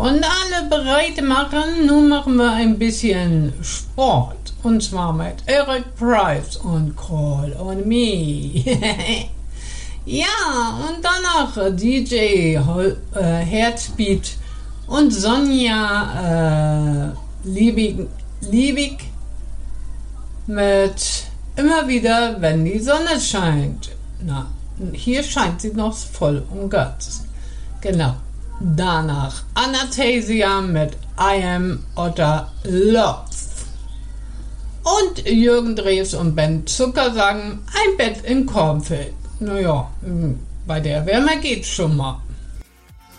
Und alle bereit machen, nun machen wir ein bisschen Sport. Und zwar mit Eric Price und Call on Me. Ja, und danach DJ Herzbeat und Sonja Liebig mit Immer wieder, wenn die Sonne scheint. Na, hier scheint sie noch voll und ganz. Genau. Danach Anastasia mit I Am Otter Love. Und Jürgen Drews und Ben Zucker sagen, ein Bett im Kornfeld. Naja, bei der Wärme geht's schon mal.